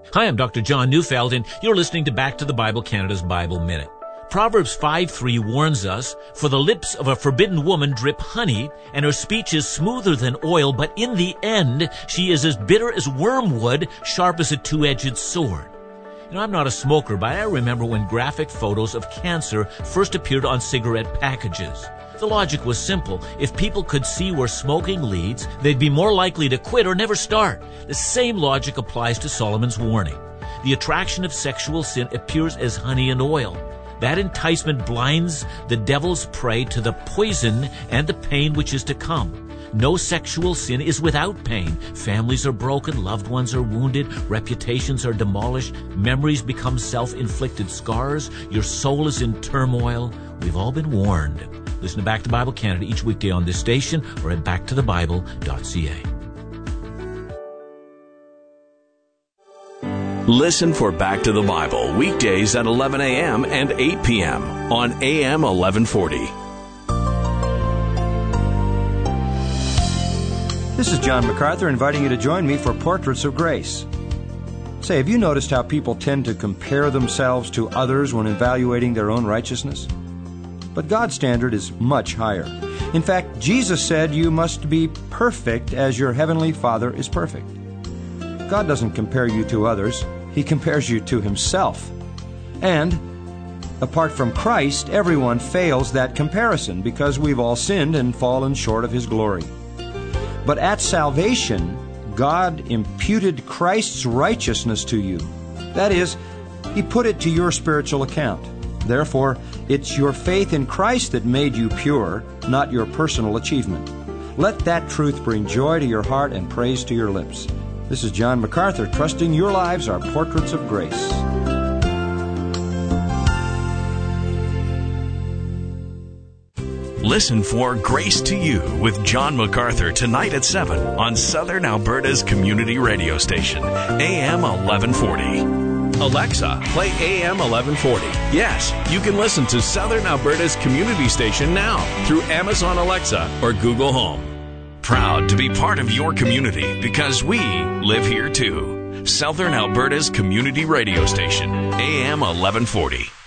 Hi, I'm Dr. John Neufeld, and you're listening to Back to the Bible, Canada's Bible Minute. Proverbs 5:3 warns us, "For the lips of a forbidden woman drip honey, and her speech is smoother than oil, but in the end she is as bitter as wormwood, sharp as a two-edged sword." You know, I'm not a smoker, but I remember when graphic photos of cancer first appeared on cigarette packages. The logic was simple. If people could see where smoking leads, they'd be more likely to quit or never start. The same logic applies to Solomon's warning. The attraction of sexual sin appears as honey and oil. That enticement blinds the devil's prey to the poison and the pain which is to come. No sexual sin is without pain. Families are broken, loved ones are wounded, reputations are demolished, memories become self-inflicted scars, your soul is in turmoil. We've all been warned. Listen to Back to Bible Canada each weekday on this station or at backtothebible.ca. Listen for Back to the Bible weekdays at 11 a.m. and 8 p.m. on AM 1140. This is John MacArthur inviting you to join me for Portraits of Grace. Say, have you noticed how people tend to compare themselves to others when evaluating their own righteousness? But God's standard is much higher. In fact, Jesus said you must be perfect as your heavenly Father is perfect. God doesn't compare you to others. He compares you to Himself. And apart from Christ, everyone fails that comparison because we've all sinned and fallen short of His glory. But at salvation, God imputed Christ's righteousness to you. That is, He put it to your spiritual account. Therefore, it's your faith in Christ that made you pure, not your personal achievement. Let that truth bring joy to your heart and praise to your lips. This is John MacArthur, trusting your lives are portraits of grace. Listen for Grace to You with John MacArthur tonight at 7 on Southern Alberta's community radio station, AM 1140. Alexa, play AM 1140. Yes, you can listen to Southern Alberta's community station now through Amazon Alexa or Google Home. Proud to be part of your community because we live here too. Southern Alberta's community radio station, AM 1140.